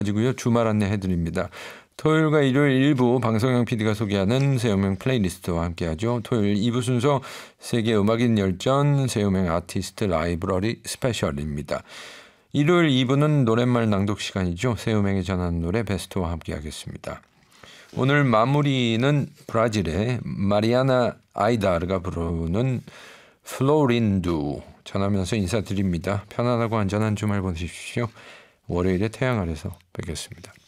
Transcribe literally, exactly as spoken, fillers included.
가지고요. 주말 안내해드립니다. 토요일과 일요일 일부 방송영 피디가 소개하는 새음악 플레이리스트와 함께하죠. 토요일 이 부 순서 세계 음악인 열전 새음악 아티스트 라이브러리 스페셜입니다. 일요일 이 부는 노랫말 낭독 시간이죠. 새음악에 전하는 노래 베스트와 함께하겠습니다. 오늘 마무리는 브라질의 마리아나 아이다르가 부르는 플로린두 전하면서 인사드립니다. 편안하고 안전한 주말 보내십시오. 월요일에 태양 아래서 뵙겠습니다.